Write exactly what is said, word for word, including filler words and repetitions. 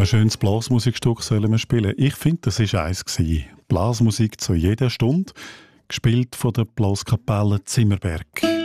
schönes Blasmusikstück sollen wir spielen. Ich finde, das war eins gewesen. Blasmusik zu jeder Stunde, gespielt von der Blaskapelle Zimmerberg.